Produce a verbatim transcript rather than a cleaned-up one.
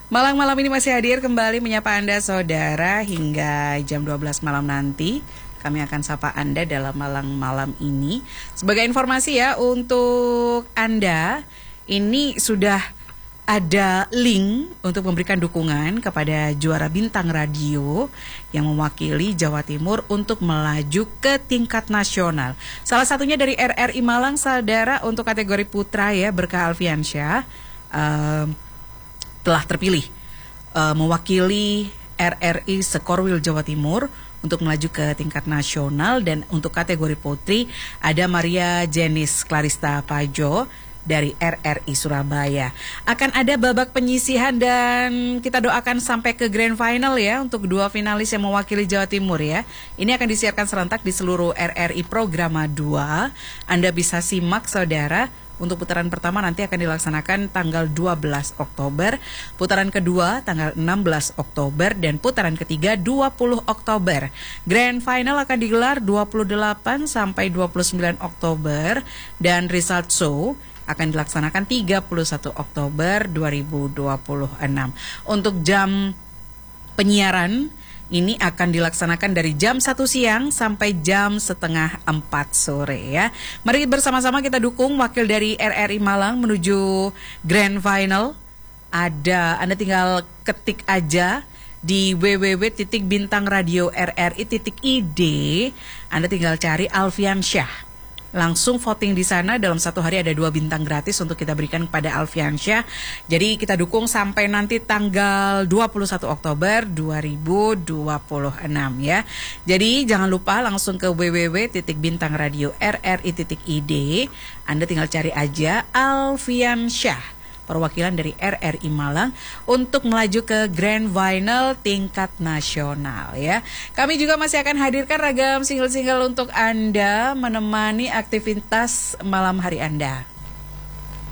Malam-malam ini masih hadir kembali menyapa Anda saudara hingga jam dua belas malam nanti. Kami akan sapa Anda dalam malam-malam ini. Sebagai informasi ya untuk Anda, ini sudah ada link untuk memberikan dukungan kepada juara bintang radio yang mewakili Jawa Timur untuk melaju ke tingkat nasional. Salah satunya dari R R I Malang, saudara, untuk kategori putra ya, Berkah Alfiansyah. Um, telah terpilih uh, mewakili R R I Sekorwil Jawa Timur untuk melaju ke tingkat nasional. Dan untuk kategori putri ada Maria Jenis Clarista Pajo dari R R I Surabaya. Akan ada babak penyisihan dan kita doakan sampai ke grand final ya untuk dua finalis yang mewakili Jawa Timur ya. Ini akan disiarkan serentak di seluruh R R I Programa dua. Anda bisa simak saudara. Untuk putaran pertama nanti akan dilaksanakan tanggal dua belas Oktober, putaran kedua tanggal enam belas Oktober, dan putaran ketiga dua puluh Oktober. Grand Final akan digelar dua puluh delapan sampai dua puluh sembilan Oktober dan result show akan dilaksanakan tiga puluh satu Oktober dua ribu dua puluh enam. Untuk jam penyiaran ini akan dilaksanakan dari jam satu siang sampai jam setengah empat sore ya. Mari bersama-sama kita dukung wakil dari R R I Malang menuju Grand Final. Ada, Anda tinggal ketik aja di w w w titik bintang radio r r i titik i d. Anda tinggal cari Alfiansyah. Langsung voting di sana. Dalam satu hari ada dua bintang gratis untuk kita berikan kepada Alfiansyah. Jadi kita dukung sampai nanti tanggal dua puluh satu Oktober dua ribu dua puluh enam ya. Jadi jangan lupa langsung ke w w w titik bintang radio r r i titik i d. Anda tinggal cari aja Alfiansyah, perwakilan dari R R I Malang untuk melaju ke Grand Final tingkat nasional ya. Kami juga masih akan hadirkan ragam single-single untuk Anda menemani aktivitas malam hari Anda.